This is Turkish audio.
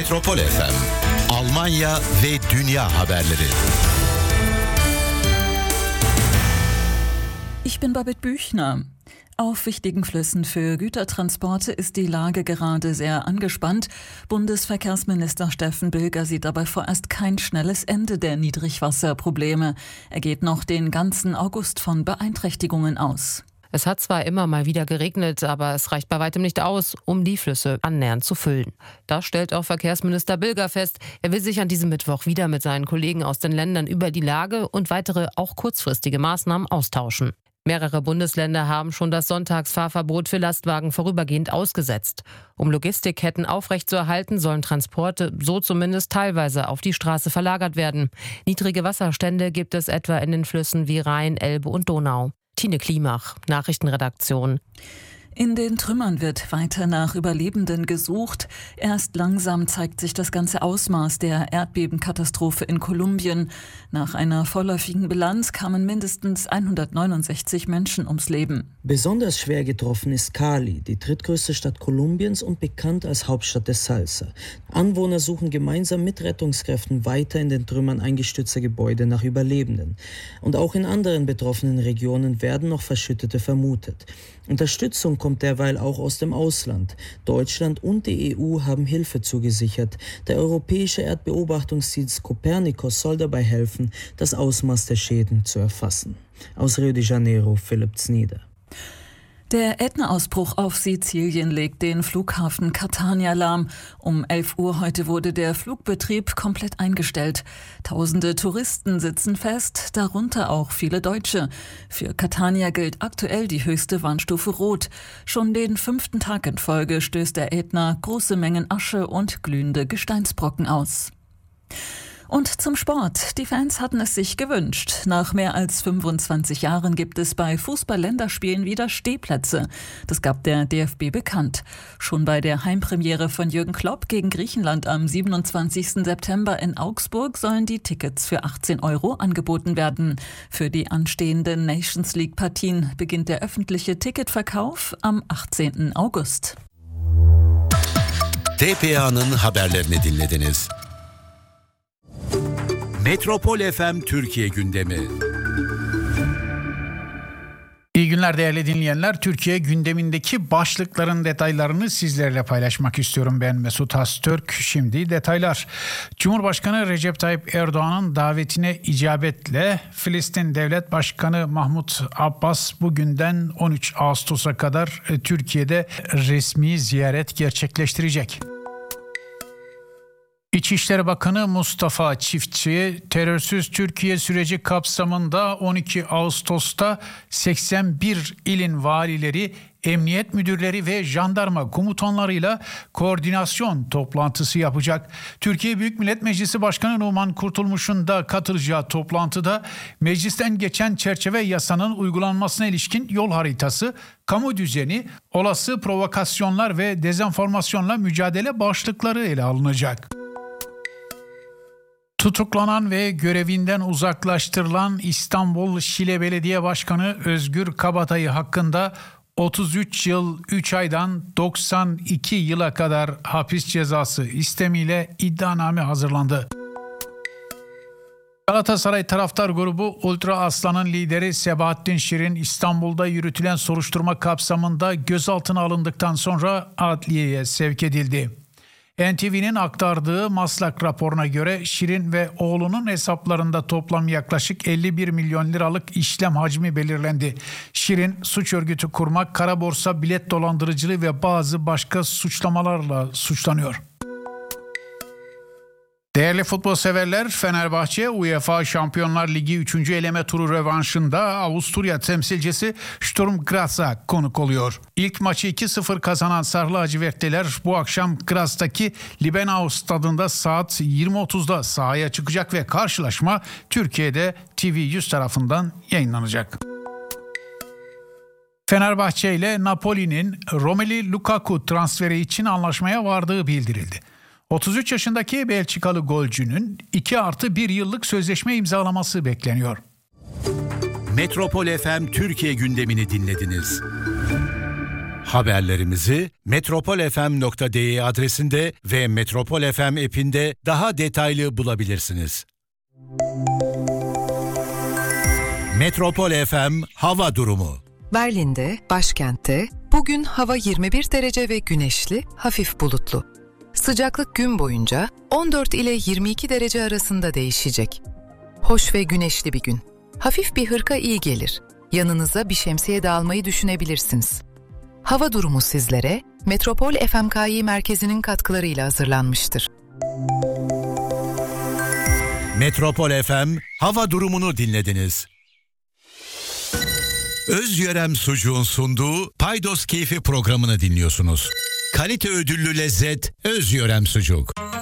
Metropol FM, Almanya ve dünya haberleri. Ich bin Babette Büchner. Auf wichtigen Flüssen für Gütertransporte ist die Lage gerade sehr angespannt. Bundesverkehrsminister Steffen Bilger sieht dabei vorerst kein schnelles Ende der Niedrigwasserprobleme. Er geht noch den ganzen August von Beeinträchtigungen aus. Es hat zwar immer mal wieder geregnet, aber es reicht bei weitem nicht aus, um die Flüsse annähernd zu füllen. Das stellt auch Verkehrsminister Bilger fest. Er will sich an diesem Mittwoch wieder mit seinen Kollegen aus den Ländern über die Lage und weitere, auch kurzfristige Maßnahmen austauschen. Mehrere Bundesländer haben schon das Sonntagsfahrverbot für Lastwagen vorübergehend ausgesetzt. Um Logistikketten aufrechtzuerhalten, sollen Transporte so zumindest teilweise auf die Straße verlagert werden. Niedrige Wasserstände gibt es etwa in den Flüssen wie Rhein, Elbe und Donau. Tine Klimach, Nachrichtenredaktion. In den Trümmern wird weiter nach Überlebenden gesucht. Erst langsam zeigt sich das ganze Ausmaß der Erdbebenkatastrophe in Kolumbien. Nach einer vorläufigen Bilanz kamen mindestens 169 Menschen ums Leben. Besonders schwer getroffen ist Cali, die drittgrößte Stadt Kolumbiens und bekannt als Hauptstadt des Salsa. Anwohner suchen gemeinsam mit Rettungskräften weiter in den Trümmern eingestürzter Gebäude nach Überlebenden. Und auch in anderen betroffenen Regionen werden noch Verschüttete vermutet. Unterstützung kommt derweil auch aus dem Ausland. Deutschland und die EU haben Hilfe zugesichert. Der europäische Erdbeobachtungsdienst Copernicus soll dabei helfen, das Ausmaß der Schäden zu erfassen. Aus Rio de Janeiro, Philipp Znieder. Der Ätna-Ausbruch auf Sizilien legt den Flughafen Catania lahm. Um 11 Uhr heute wurde der Flugbetrieb komplett eingestellt. Tausende Touristen sitzen fest, darunter auch viele Deutsche. Für Catania gilt aktuell die höchste Warnstufe Rot. Schon den 5. Tag in Folge stößt der Ätna große Mengen Asche und glühende Gesteinsbrocken aus. Und zum Sport. Die Fans hatten es sich gewünscht. Nach mehr als 25 Jahren gibt es bei Fußball-Länderspielen wieder Stehplätze. Das gab der DFB bekannt. Schon bei der Heimpremiere von Jürgen Klopp gegen Griechenland am 27. September in Augsburg sollen die Tickets für 18 € angeboten werden. Für die anstehenden Nations League-Partien beginnt der öffentliche Ticketverkauf am 18. August. TPA'nın haberlerini dinlediniz. Metropol FM Türkiye gündemi. İyi günler değerli dinleyenler. Türkiye gündemindeki başlıkların detaylarını sizlerle paylaşmak istiyorum. Ben Mesut Astürk. Şimdi detaylar. Cumhurbaşkanı Recep Tayyip Erdoğan'ın davetine icabetle Filistin Devlet Başkanı Mahmut Abbas bugünden 13 Ağustos'a kadar Türkiye'de resmi ziyaret gerçekleştirecek. İçişleri Bakanı Mustafa Çiftçi, terörsüz Türkiye süreci kapsamında 12 Ağustos'ta 81 ilin valileri, emniyet müdürleri ve jandarma komutanlarıyla koordinasyon toplantısı yapacak. Türkiye Büyük Millet Meclisi Başkanı Numan Kurtulmuş'un da katılacağı toplantıda meclisten geçen çerçeve yasanın uygulanmasına ilişkin yol haritası, kamu düzeni, olası provokasyonlar ve dezenformasyonla mücadele başlıkları ele alınacak. Tutuklanan ve görevinden uzaklaştırılan İstanbul Şile Belediye Başkanı Özgür Kabadayı hakkında 33 yıl 3 aydan 92 yıla kadar hapis cezası istemiyle iddianame hazırlandı. Galatasaray Taraftar Grubu Ultra Aslan'ın lideri Sebahattin Şirin İstanbul'da yürütülen soruşturma kapsamında gözaltına alındıktan sonra adliyeye sevk edildi. NTV'nin aktardığı Maslak raporuna göre Şirin ve oğlunun hesaplarında toplam yaklaşık 51 milyon liralık işlem hacmi belirlendi. Şirin suç örgütü kurmak, kara borsa, bilet dolandırıcılığı ve bazı başka suçlamalarla suçlanıyor. Değerli futbol severler, Fenerbahçe UEFA Şampiyonlar Ligi 3. eleme turu rövanşında Avusturya temsilcisi Sturm Graz'a konuk oluyor. İlk maçı 2-0 kazanan Sarı Lacivertliler bu akşam Graz'taki Liebenau stadında saat 20.30'da sahaya çıkacak ve karşılaşma Türkiye'de TV100 tarafından yayınlanacak. Fenerbahçe ile Napoli'nin Romelu Lukaku transferi için anlaşmaya vardığı bildirildi. 33 yaşındaki Belçikalı golcünün 2+1 yıllık sözleşme imzalaması bekleniyor. Metropol FM Türkiye gündemini dinlediniz. Haberlerimizi metropolfm.de adresinde ve Metropol FM app'inde daha detaylı bulabilirsiniz. Metropol FM hava durumu. Berlin'de, başkentte, bugün hava 21 derece ve güneşli, hafif bulutlu. Sıcaklık gün boyunca 14 ile 22 derece arasında değişecek. Hoş ve güneşli bir gün. Hafif bir hırka iyi gelir. Yanınıza bir şemsiye de almayı düşünebilirsiniz. Hava durumu sizlere Metropol FMKİ merkezinin katkılarıyla hazırlanmıştır. Metropol FM hava durumunu dinlediniz. Özyörem Sucuğun sunduğu Paydos Keyfi programını dinliyorsunuz. Kalite ödüllü lezzet Özyörem Sucuk.